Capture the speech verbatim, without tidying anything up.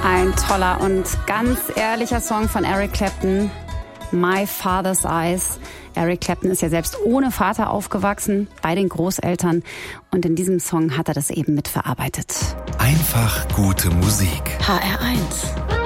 Ein toller und ganz ehrlicher Song von Eric Clapton, My Father's Eyes. Eric Clapton ist ja selbst ohne Vater aufgewachsen, bei den Großeltern. Und in diesem Song hat er das eben mitverarbeitet. Einfach gute Musik. H R eins.